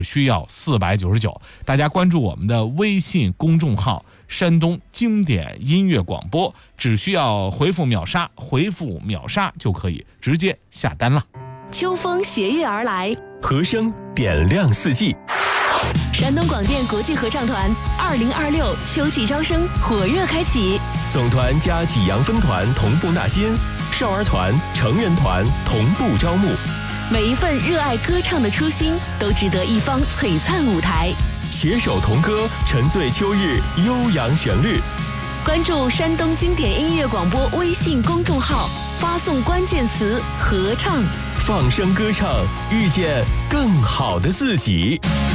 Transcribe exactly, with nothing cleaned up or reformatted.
需要四百九十九。大家关注我们的微信公众号山东经典音乐广播，只需要回复秒杀，回复秒杀就可以直接下单了。 秋风斜月而来， 和声点亮四季。 山东广电国际合唱团二零二六秋季招生火热开启， 总团加济阳分团同步纳新，少儿团、成人团同步招募。 每一份热爱歌唱的初心，都值得一方璀璨舞台。 携手同歌，沉醉秋日悠扬旋律。 关注山东经典音乐广播微信公众号，发送关键词合唱， 放声歌唱，遇见更好的自己。